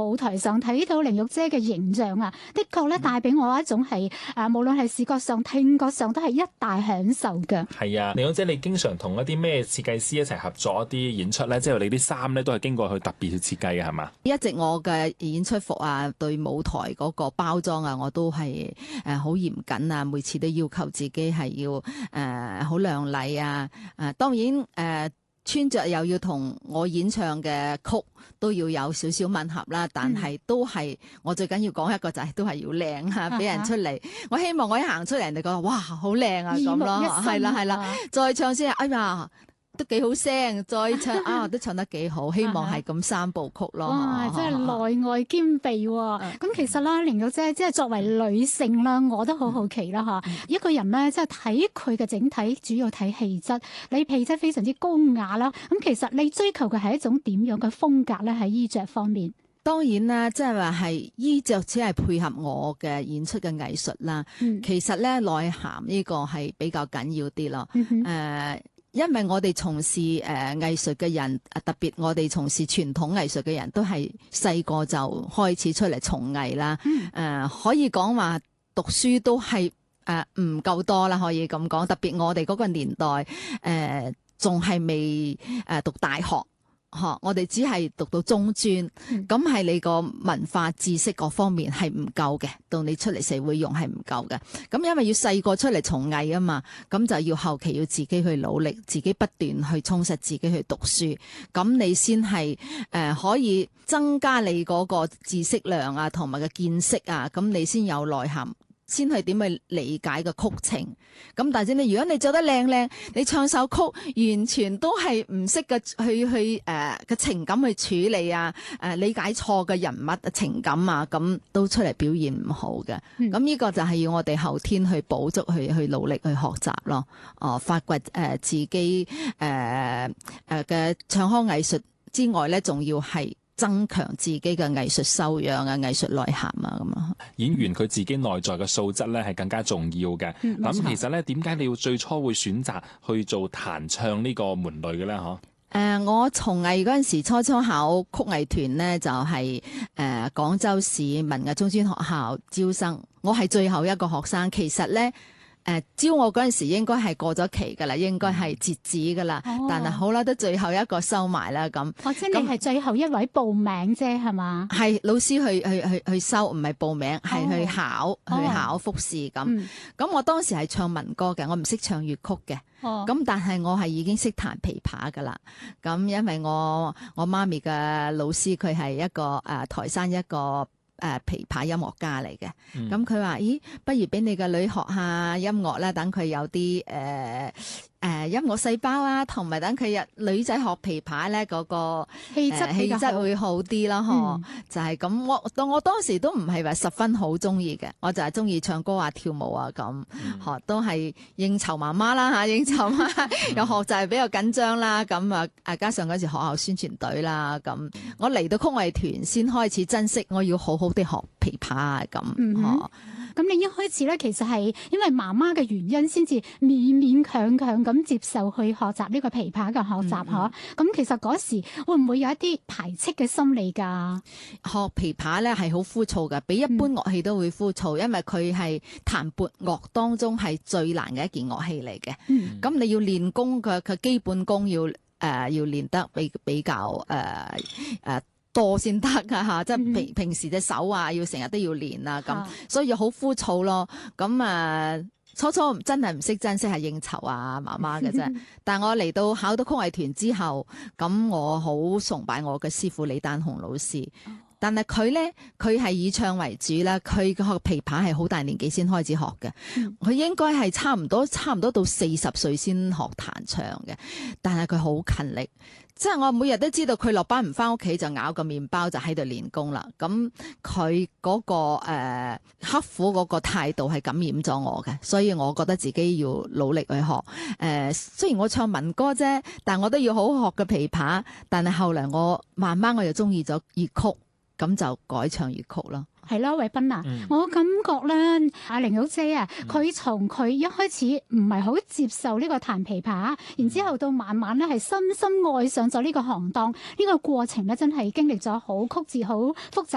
舞台上睇到玲玉姐嘅形象啊，的確咧帶俾我一種係無論係視覺上、聽覺上都係一大享受嘅。 係啊，玲玉姐你經常同一啲咩設計師一齊合作一啲演出咧？即係你啲衫咧都係經過佢特別去設計嘅係嘛？ 一直我嘅演出服啊，對舞台嗰個包裝啊，我都係好嚴謹啊，每次都要求自己係要好亮麗啊。當然穿着又要同我演唱嘅曲都要有少少吻合啦，但係都係我最緊要講一個就係都係要靚啊，俾人出嚟。我希望我一行出嚟，人哋覺得哇好靚啊咁咯，係啦，再唱先，哎呀都幾好聲，再唱都唱得幾好，希望係咁三部曲咯。 哇，真係內外兼備喎。咁其實啦，玲玉姐即係作為女性啦，我都好好奇啦嚇。一個人咧，即係睇佢嘅整體，主要睇氣質。你氣質非常之高雅啦。咁其實你追求嘅係一種點樣嘅風格咧？喺衣着方面， 當然啦，即係話係衣着只係配合我嘅演出嘅藝術啦。其實咧，內涵呢個係比較緊要啲咯。因為我哋從事藝術嘅人，特別我哋從事傳統藝術嘅人都係細個就開始出嚟從藝啦。可以講話讀書都係唔夠多啦，可以咁講。特別我哋嗰個年代仲係未讀大學。我哋只係讀到中專，咁係你個文化知識各方面係唔夠嘅，到你出嚟社會用係唔夠嘅。咁因為要細個出嚟從藝啊嘛，咁就要後期要自己去努力，自己不斷去充實自己去讀書，咁你先係可以增加你嗰個知識量啊，同埋個見識啊，咁你先有內涵。先去點去理解個曲情，咁但係你如果你做得靚，你唱首曲完全都係唔識嘅去嘅情感去處理啊，理解錯嘅人物情感啊，咁都出嚟表現唔好嘅。咁呢個就係要我哋後天去補足，去努力去學習咯。發掘自己嘅唱腔藝術之外咧，仲要係增強自己嘅藝術修養啊、藝術內涵啊咁啊。 演員佢自己內在嘅素質咧係更加重要嘅。咁其實咧，點解你要最初會選擇去做彈唱呢個門類嘅咧？ 我從藝嗰陣時初考曲藝團呢，就係廣州市文藝中專學校招生，我係最後一個學生。其實咧。招我嗰陣時應該係過咗期㗎啦，應該係截止㗎啦。但係好啦，都最後一個收埋啦咁。 即係你係最後一位報名啫，係嘛？ 係老師去收，唔係報名，係去考複試咁。咁我當時係唱民歌嘅，我唔識唱粵曲嘅。咁但係我係已經識彈琵琶㗎啦。咁因為我媽咪嘅老師佢係一個台山一個琵琶音樂家嚟嘅，咁佢話：咦，不如俾你個女學下音樂啦，等佢有啲音樂細胞啊，同埋等佢女仔學琵琶咧，嗰個氣質會好啲咯，就係咁。我當時都唔係話十分好中意嘅，我就係中意唱歌啊、跳舞啊咁，都係應酬媽媽啦嚇，應酬媽又學習比較緊張啦，咁加上嗰時學校宣傳隊啦，咁我嚟到曲藝團先開始珍惜，我要好好地學琵琶啊咁。 咁你一開始咧，其實係因為媽媽嘅原因，先至勉勉強強咁接受去學習呢個琵琶嘅學習嗬。咁其實嗰時會唔會有一啲排斥嘅心理㗎？ 學琵琶咧係好枯燥嘅，比一般樂器都會枯燥，因為佢係彈撥樂當中係最難嘅一件樂器嚟嘅。咁你要練功嘅基本功要練得比較多先得噶吓，即係平時隻手啊，要成日都要練啊，咁所以好枯燥咯。咁初初真係唔識珍惜係應酬啊媽媽嘅啫。但我嚟到考到曲藝團之後，咁我好崇拜我嘅師傅李丹紅老師。但係佢係以唱為主啦，佢學琵琶係好大年紀先開始學嘅，佢應該係差唔多到40歲先學彈唱嘅，但係佢好勤力。即係我每日都知道佢落班唔翻屋企就咬個麵包就喺度練功啦。咁佢嗰個刻苦嗰個態度係感染咗我嘅，所以我覺得自己要努力去學。雖然我唱民歌啫，但我都要好好學嘅琵琶。但係後來我慢慢又中意咗粵曲，咁就改唱粵曲咯。 係咯，慧彬啊，我感覺咧，阿玲玉姐啊，佢從佢一開始唔係好接受呢個彈琵琶，然之後到慢慢咧係深深愛上咗呢個行當，呢個過程咧真係經歷咗好曲折、好複雜